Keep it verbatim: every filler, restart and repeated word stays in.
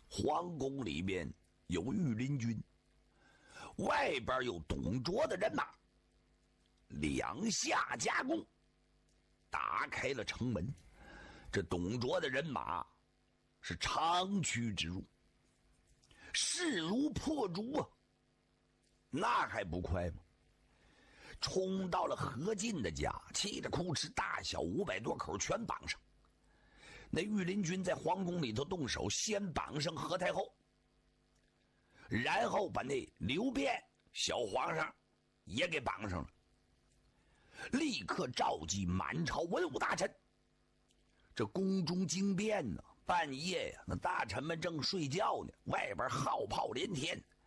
皇宫里边有御林军，外边有董卓的人马，两下夹攻，打开了城门。这董卓的人马是长驱直入，势如破竹啊！那还不快吗？冲到了何进的家，气得哭哧，大小五百多口全绑上。那御林军在皇宫里头动手，先绑上何太后，然后把那刘辩小皇上也给绑上了，立刻召集满朝文武大臣。这宫中惊变呢，半夜呀，那大臣们正睡觉呢，外边号炮连天，